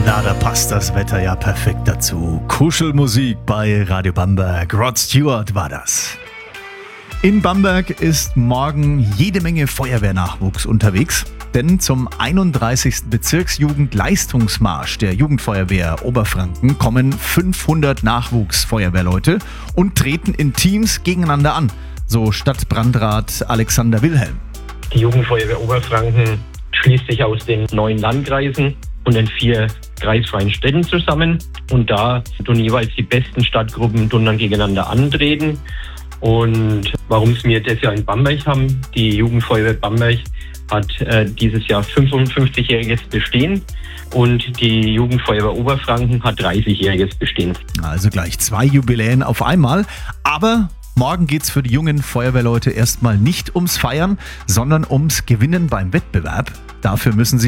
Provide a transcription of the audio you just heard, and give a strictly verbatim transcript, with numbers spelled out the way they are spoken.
Na, da passt das Wetter ja perfekt dazu. Kuschelmusik bei Radio Bamberg. Rod Stewart war das. In Bamberg ist morgen jede Menge Feuerwehrnachwuchs unterwegs. Denn zum einunddreißigsten Bezirksjugendleistungsmarsch der Jugendfeuerwehr Oberfranken kommen fünfhundert Nachwuchsfeuerwehrleute und treten in Teams gegeneinander an. So Stadtbrandrat Alexander Wilhelm. Die Jugendfeuerwehr Oberfranken schließt sich aus den neun Landkreisen und den vier kreisfreien Städten zusammen. Und da tun jeweils die besten Stadtgruppen tun dann gegeneinander antreten. Und warum es wir das Jahr in Bamberg haben, die Jugendfeuerwehr Bamberg hat äh, dieses Jahr fünfundfünfzigjähriges Bestehen und die Jugendfeuerwehr Oberfranken hat dreißigjähriges Bestehen. Also gleich zwei Jubiläen auf einmal. Aber morgen geht's für die jungen Feuerwehrleute erstmal nicht ums Feiern, sondern ums Gewinnen beim Wettbewerb. Dafür müssen sie